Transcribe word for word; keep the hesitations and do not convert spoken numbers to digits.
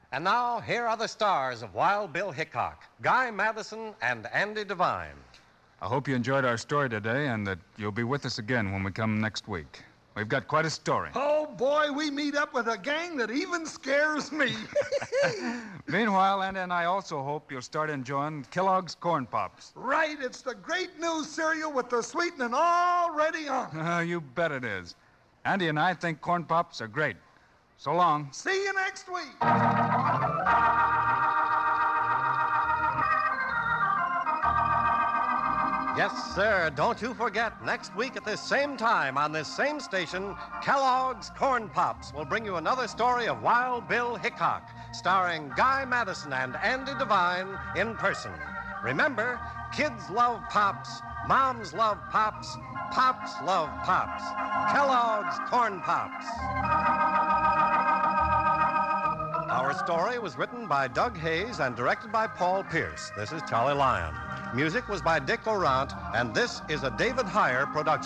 And now, here are the stars of Wild Bill Hickok, Guy Madison and Andy Devine. I hope you enjoyed our story today and that you'll be with us again when we come next week. We've got quite a story. Oh, boy, we meet up with a gang that even scares me. Meanwhile, Andy and I also hope you'll start enjoying Kellogg's Corn Pops. Right, it's the great new cereal with the sweetening already on. Uh, you bet it is. Andy and I think Corn Pops are great. So long. See you next week. Yes, sir. Don't you forget, next week at this same time on this same station, Kellogg's Corn Pops will bring you another story of Wild Bill Hickok, starring Guy Madison and Andy Devine in person. Remember, kids love Pops, moms love Pops, Pops love Pops. Kellogg's Corn Pops. Our story was written by Doug Hayes and directed by Paul Pierce. This is Charlie Lyon. Music was by Dick Orant, and this is a David Heyer production.